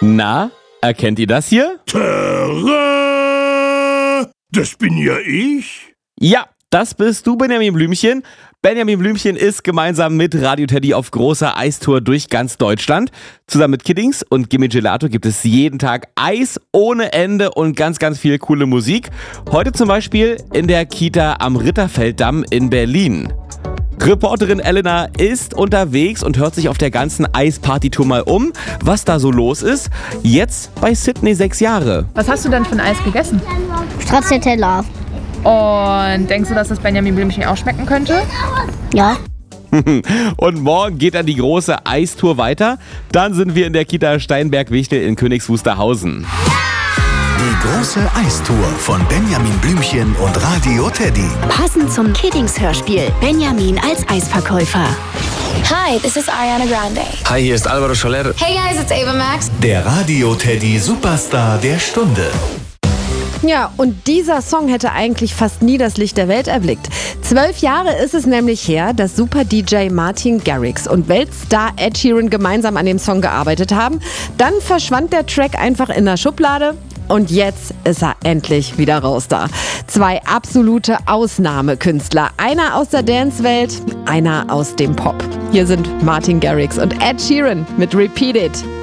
Na, erkennt ihr das hier? Tada! Das bin ja ich. Ja, das bist du, Benjamin Blümchen. Benjamin Blümchen ist gemeinsam mit Radio Teddy auf großer Eistour durch ganz Deutschland. Zusammen mit Kiddings und Gimme Gelato gibt es jeden Tag Eis ohne Ende und ganz, ganz viel coole Musik. Heute zum Beispiel in der Kita am Ritterfelddamm in Berlin. Reporterin Elena ist unterwegs und hört sich auf der ganzen Eispartytour mal um, was da so los ist. Jetzt bei Sydney 6 Jahre. Was hast du denn für ein Eis gegessen? Stracciatella. Und denkst du, dass das Benjamin Blümchen auch schmecken könnte? Ja. Und morgen geht dann die große Eistour weiter. Dann sind wir in der Kita Steinberg-Wichtel in Königs Wusterhausen. Die große Eistour von Benjamin Blümchen und Radio Teddy. Passend zum Kiddings-Hörspiel. Benjamin als Eisverkäufer. Hi, this is Ariana Grande. Hi, hier ist Alvaro Soler. Hey guys, it's Ava Max. Der Radio Teddy Superstar der Stunde. Ja, und dieser Song hätte eigentlich fast nie das Licht der Welt erblickt. 12 Jahre ist es nämlich her, dass Super-DJ Martin Garrix und Weltstar Ed Sheeran gemeinsam an dem Song gearbeitet haben. Dann verschwand der Track einfach in der Schublade. Und jetzt ist er endlich wieder raus da. 2 absolute Ausnahmekünstler. Einer aus der Dance-Welt, einer aus dem Pop. Hier sind Martin Garrix und Ed Sheeran mit Repeat It.